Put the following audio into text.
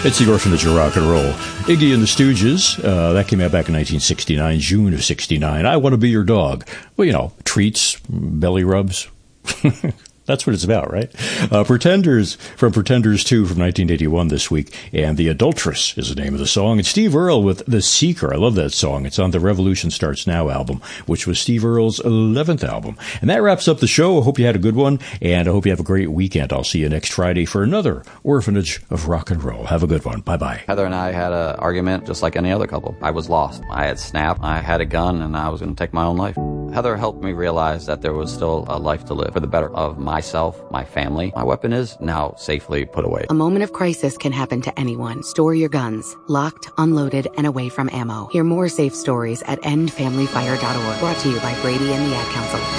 It's the orphanage of rock and roll. Iggy and the Stooges, that came out back in 1969, June of 69. I Want to Be Your Dog. Well, you know, treats, belly rubs. That's what it's about, right? Pretenders, from Pretenders 2 from 1981 this week. And The Adulteress is the name of the song. And Steve Earle with The Seeker. I love that song. It's on the Revolution Starts Now album, which was Steve Earle's 11th album. And that wraps up the show. I hope you had a good one. And I hope you have a great weekend. I'll see you next Friday for another Orphanage of Rock and Roll. Have a good one. Bye-bye. Heather and I had an argument just like any other couple. I was lost. I had snapped. I had a gun, and I was going to take my own life. Heather helped me realize that there was still a life to live for the better of myself, my family. My weapon is now safely put away. A moment of crisis can happen to anyone. Store your guns, locked, unloaded, and away from ammo. Hear more safe stories at endfamilyfire.org. Brought to you by Brady and the Ad Council.